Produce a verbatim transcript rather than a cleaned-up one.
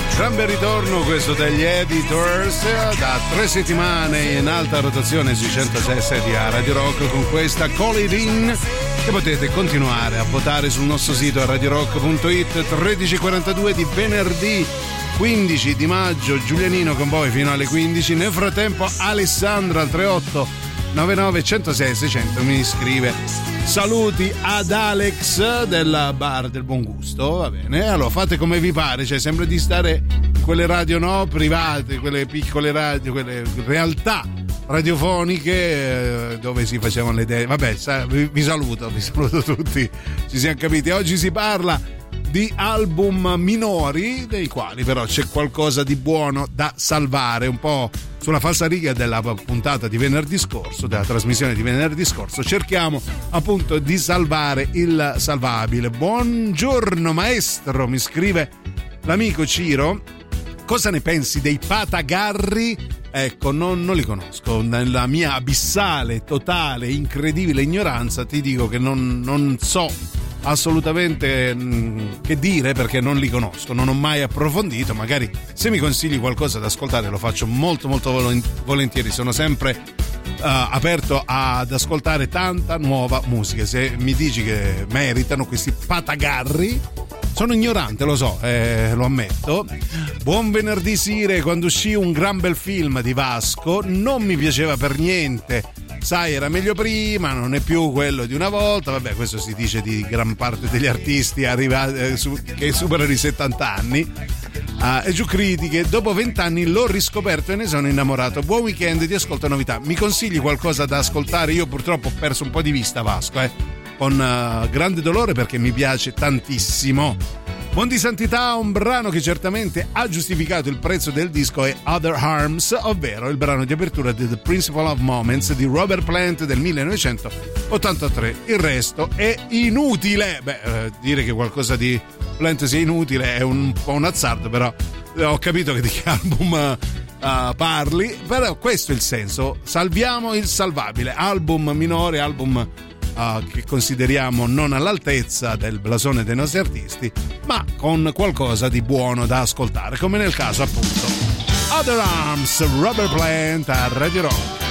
Gran bel ritorno questo degli Editors, da tre settimane in alta rotazione sui centosei sette a Radio Rock con questa Call It In, che potete continuare a votare sul nostro sito radio rock punto it. Tredici e quarantadue di venerdì quindici di maggio, Giulianino con voi fino alle quindici. Nel frattempo Alessandra al tre otto nove nove uno zero sei sei zero zero mi scrive: saluti ad Alex del bar del Buon Gusto. Va bene, allora fate come vi pare, cioè sembra di stare in quelle radio no private, quelle piccole radio, quelle realtà radiofoniche eh, dove si facevano le idee. Vabbè, sa, vi, vi saluto, vi saluto tutti, ci siamo capiti. Oggi si parla di album minori, dei quali però c'è qualcosa di buono da salvare, un po' sulla falsariga della puntata di venerdì scorso, della trasmissione di venerdì scorso. Cerchiamo appunto di salvare il salvabile. Buongiorno maestro, mi scrive l'amico Ciro. Cosa ne pensi dei Patagarri? Ecco, non, non li conosco. Nella mia abissale, totale, incredibile ignoranza ti dico che non, non so assolutamente mh, che dire, perché non li conosco, non ho mai approfondito. Magari se mi consigli qualcosa da ascoltare lo faccio molto molto volentieri. Sono sempre uh, aperto ad ascoltare tanta nuova musica. Se mi dici che meritano questi Patagarri, sono ignorante, lo so, eh, lo ammetto. Buon venerdì Sire, quando uscì un gran bel film di Vasco non mi piaceva per niente. Sai, era meglio prima, non è più quello di una volta. Vabbè, questo si dice di gran parte degli artisti arrivati, eh, su, che superano i settanta anni. Uh, e giù critiche, dopo vent'anni l'ho riscoperto e ne sono innamorato. Buon weekend, ti ascolto novità. Mi consigli qualcosa da ascoltare? Io purtroppo ho perso un po' di vista Vasco, eh, con uh, grande dolore, perché mi piace tantissimo. Buon di Santità, un brano che certamente ha giustificato il prezzo del disco è Other Arms, ovvero il brano di apertura di The Principle of Moments di Robert Plant del millenovecentottantatré. Il resto è inutile. Beh, eh, dire che qualcosa di Plant sia inutile è un po' un azzardo, però ho capito che di che album uh, parli. Però questo è il senso: salviamo il salvabile. Album minore, album Uh, che consideriamo non all'altezza del blasone dei nostri artisti, ma con qualcosa di buono da ascoltare, come nel caso appunto Other Arms, Robert Plant a Radio Rock.